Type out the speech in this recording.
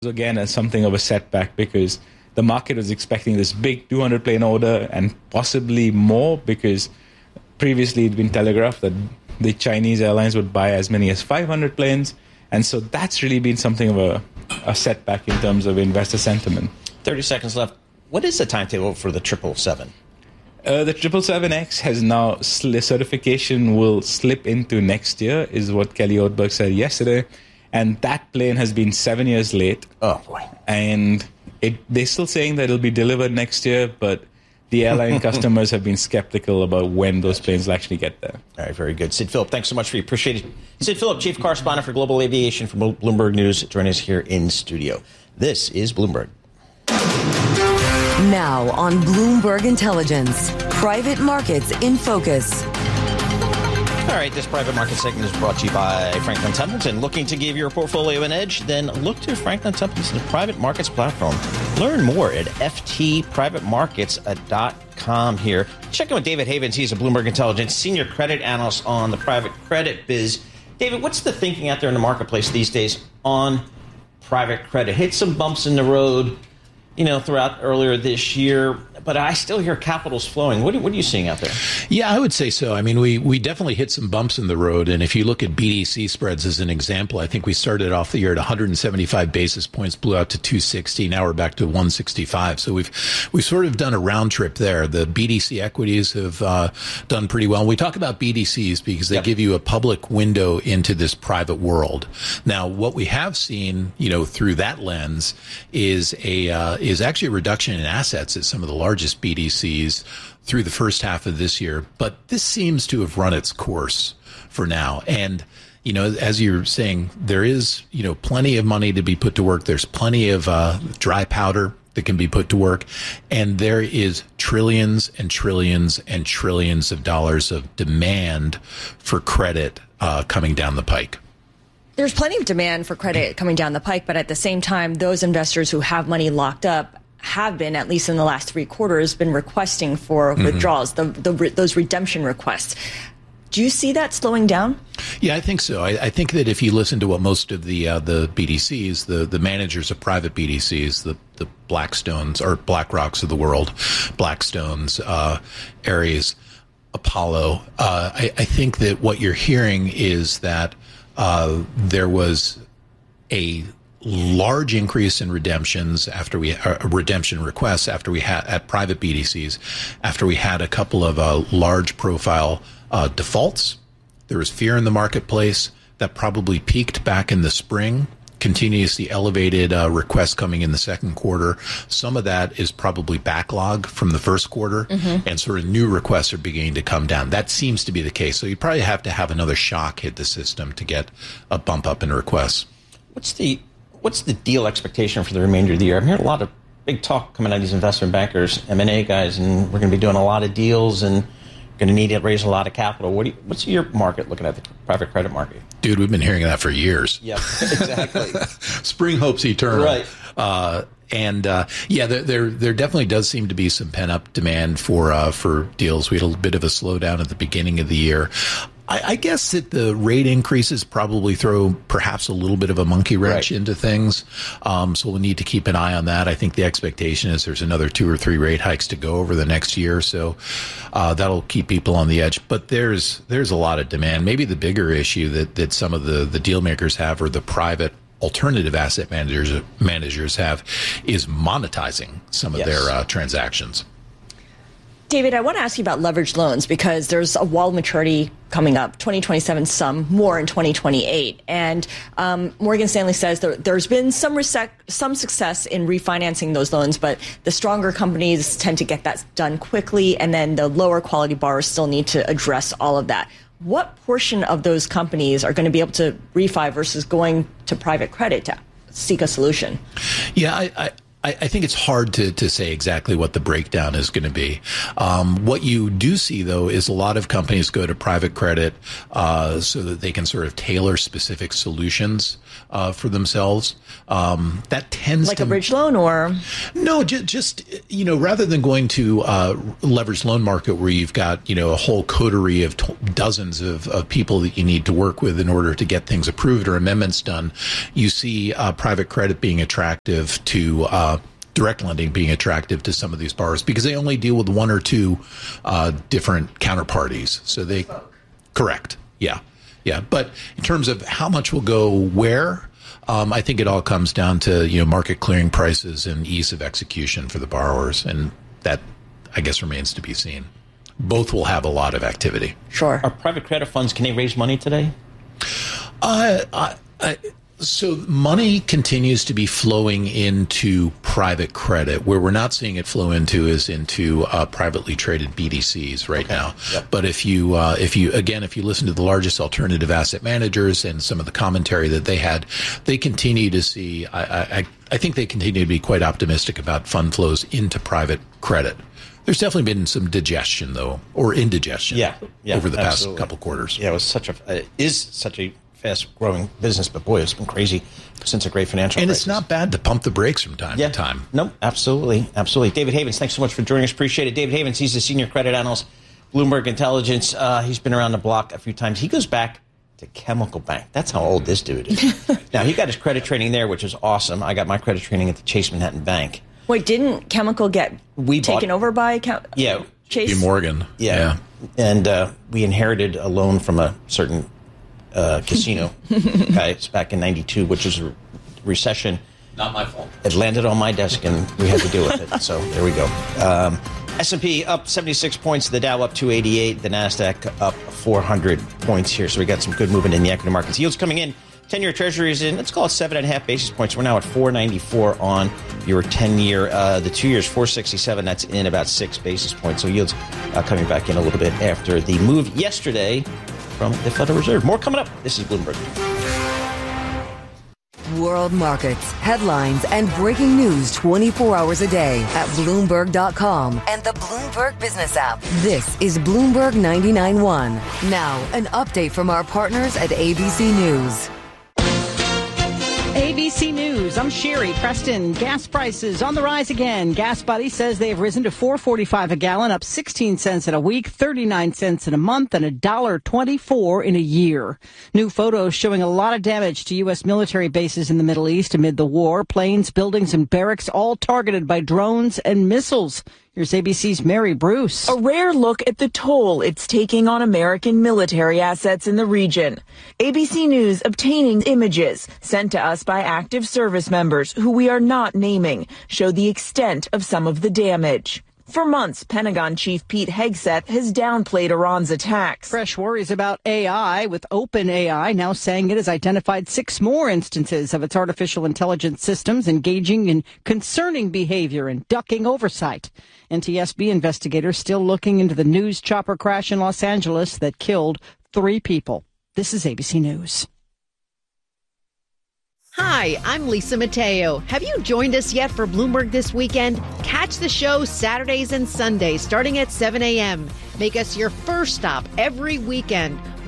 again as something of a setback because the market was expecting this big 200 plane order and possibly more because previously it'd been telegraphed that the Chinese airlines would buy as many as 500 planes. And so that's really been something of a setback in terms of investor sentiment. 30 seconds left. What is the timetable for the 777? The 777X has now certification will slip into next year, is what Kelly Oberg said yesterday. And that plane has been 7 years late. Oh, boy. And they're still saying that it'll be delivered next year, but the airline customers have been skeptical about when those planes will actually get there. All right, very good. Sid Phillip, thanks so much for your appreciate it. Sid Phillip, Chief Correspondent for Global Aviation from Bloomberg News, joining us here in studio. This is Bloomberg. Now on Bloomberg Intelligence, private markets in focus. All right, this private market segment is brought to you by Franklin Templeton. Looking to give your portfolio an edge? Then look to Franklin Templeton's private markets platform. Learn more at ftprivatemarkets.com here. Check in with David Havens. He's a Bloomberg Intelligence senior credit analyst on the private credit biz. David, what's the thinking out there in the marketplace these days on private credit? Hit some bumps in the road, throughout earlier this year, but I still hear capital's flowing. What are you seeing out there? Yeah, I would say so. I mean, we definitely hit some bumps in the road. And if you look at BDC spreads as an example, I think we started off the year at 175 basis points, blew out to 260. Now we're back to 165. So we've sort of done a round trip there. The BDC equities have done pretty well. And we talk about BDCs because they give you a public window into this private world. Now, what we have seen, through that lens is actually a reduction in assets at some of the largest BDCs through the first half of this year. But this seems to have run its course for now. And, as you're saying, there is, plenty of money to be put to work. There's plenty of dry powder that can be put to work. And there is trillions and trillions and trillions of dollars of demand for credit coming down the pike. There's plenty of demand for credit coming down the pike, but at the same time, those investors who have money locked up have been, at least in the last 3 quarters, been requesting for withdrawals, those redemption requests. Do you see that slowing down? Yeah, I think so. I think that if you listen to what most of the BDCs, the managers of private BDCs, the Blackstones or BlackRocks of the world, Blackstones, Ares, Apollo, I think that what you're hearing is that there was a large increase in redemptions redemption requests after we had at private BDCs, after we had a couple of large profile defaults. There was fear in the marketplace that probably peaked back in the spring. Continuously elevated requests coming in the second quarter. Some of that is probably backlog from the first quarter, and sort of new requests are beginning to come down. That seems to be the case. So you probably have to have another shock hit the system to get a bump up in requests. What's the deal expectation for the remainder of the year? I'm hearing a lot of big talk coming out of these investment bankers, M&A guys, and we're going to be doing a lot of deals and going to need to raise a lot of capital. What's your market looking at, the private credit market? Dude, we've been hearing that for years. Yeah, exactly. Spring hopes eternal. Right. There definitely does seem to be some pent-up demand for deals. We had a bit of a slowdown at the beginning of the year. I guess that the rate increases probably throw perhaps a little bit of a monkey wrench into things. So we'll need to keep an eye on that. I think the expectation is there's another 2 or 3 rate hikes to go over the next year. So that'll keep people on the edge. But there's a lot of demand. Maybe the bigger issue that some of the deal makers have, or the private alternative asset managers have, is monetizing some of their transactions. David, I want to ask you about leveraged loans because there's a wall maturity coming up, 2027, some more in 2028. And Morgan Stanley says there's been some success in refinancing those loans, but the stronger companies tend to get that done quickly, and then the lower quality borrowers still need to address all of that. What portion of those companies are going to be able to refi versus going to private credit to seek a solution? Yeah, I think it's hard to say exactly what the breakdown is going to be. What you do see, though, is a lot of companies go to private credit so that they can sort of tailor specific solutions for themselves. That tends like a bridge loan, or no, just rather than going to leveraged loan market where you've got a whole coterie of dozens of people that you need to work with in order to get things approved or amendments done, you see private credit being attractive to direct lending being attractive to some of these borrowers because they only deal with one or two different counterparties. So they, correct, yeah. But in terms of how much will go where, I think it all comes down to market clearing prices and ease of execution for the borrowers, and that I guess remains to be seen. Both will have a lot of activity. Sure. Are private credit funds, can they raise money today? So money continues to be flowing into private credit. Where we're not seeing it flow into is into privately traded BDCs right now. Yep. But if you listen to the largest alternative asset managers and some of the commentary that they had, they continue to see. I think they continue to be quite optimistic about fund flows into private credit. There's definitely been some digestion, though, or indigestion, over the past couple quarters. Yeah, it was such a fast-growing business, but boy, it's been crazy since a great financial crisis. And it's not bad to pump the brakes from time to time. No, absolutely. David Havens, thanks so much for joining us. Appreciate it. David Havens, he's the senior credit analyst, Bloomberg Intelligence. He's been around the block a few times. He goes back to Chemical Bank. That's how old this dude is. Now, he got his credit training there, which is awesome. I got my credit training at the Chase Manhattan Bank. Wait, didn't Chemical get taken over by Chase? JP Morgan. Yeah. And we inherited a loan from a certain casino guys back in 92, which was a recession. Not my fault. It landed on my desk and we had to deal with it. So there we go. S&P up 76 points, the Dow up 288, the NASDAQ up 400 points here. So we got some good movement in the equity markets. Yields coming in. 10-year Treasury is in, let's call it 7.5 basis points. We're now at 494 on your 10-year. The 2 years, 467. That's in about 6 basis points. So yields coming back in a little bit after the move yesterday from the Federal Reserve. More coming up. This is Bloomberg. World markets, headlines, and breaking news 24 hours a day at Bloomberg.com and the Bloomberg Business app. This is Bloomberg 99.1. Now, an update from our partners at ABC News. ABC News, I'm Sherry Preston. Gas prices on the rise again. Gas Buddy says they have risen to $4.45 a gallon, up 16 cents in a week, 39 cents in a month, and $1.24 in a year. New photos showing a lot of damage to U.S. military bases in the Middle East amid the war. Planes, buildings, and barracks all targeted by drones and missiles. Here's ABC's Mary Bruce. A rare look at the toll it's taking on American military assets in the region. ABC News obtaining images sent to us by active service members who we are not naming show the extent of some of the damage. For months, Pentagon Chief Pete Hegseth has downplayed Iran's attacks. Fresh worries about AI, with OpenAI now saying it has identified 6 more instances of its artificial intelligence systems engaging in concerning behavior and ducking oversight. NTSB investigators still looking into the news chopper crash in Los Angeles that killed 3 people. This is ABC News. Hi, I'm Lisa Mateo. Have you joined us yet for Bloomberg This Weekend? Catch the show Saturdays and Sundays starting at 7 a.m. Make us your first stop every weekend